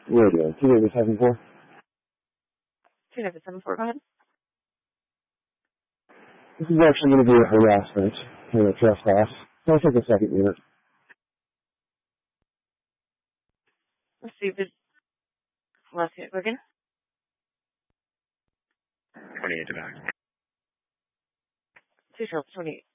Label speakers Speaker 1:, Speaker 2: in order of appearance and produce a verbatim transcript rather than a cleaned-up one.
Speaker 1: Radio, two eight seven four.
Speaker 2: two nine seven four, go ahead.
Speaker 1: This is actually going to be a harassment and a trespass. Can I take a second unit?
Speaker 2: Let's see if it's last unit again.
Speaker 3: twenty-eight to back.
Speaker 2: Two Charles, twenty-eight.